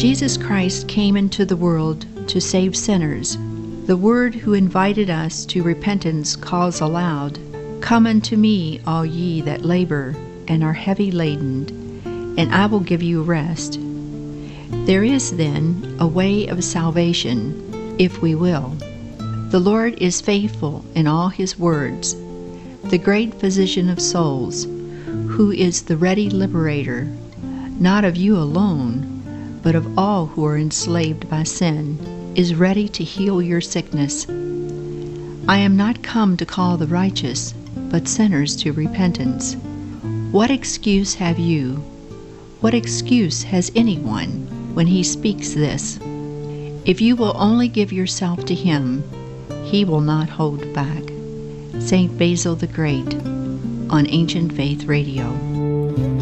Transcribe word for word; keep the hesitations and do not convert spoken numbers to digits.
Jesus Christ came into the world to save sinners. The Word who invited us to repentance calls aloud, "Come unto me, all ye that labor and are heavy laden, and I will give you rest." There is, then, a way of salvation, if we will. The Lord is faithful in all His words, the great physician of souls, who is the ready liberator, not of you alone, but of all who are enslaved by sin, is ready to heal your sickness. I am not come to call the righteous, but sinners to repentance. What excuse have you? What excuse has anyone when he speaks this? If you will only give yourself to Him, He will not hold back. Saint Basil the Great, on Ancient Faith Radio.